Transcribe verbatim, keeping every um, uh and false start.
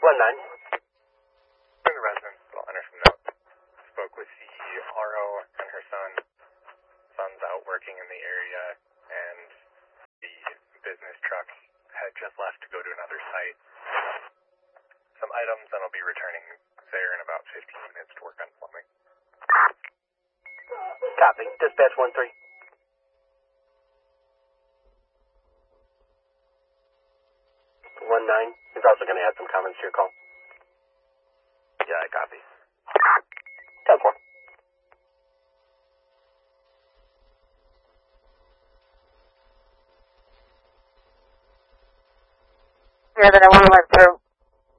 one nine. The residence, I'll enter some notes. Spoke with the R O and her son. Son's out working in the area, and the business truck had just left to go to another site. Some items, and I'll be returning there in about fifteen minutes to work on plumbing. Copy. Dispatch one three. one nine. He's also going to add some comments to your call. Yeah, I copy. ten four. Yeah, then I want to run through.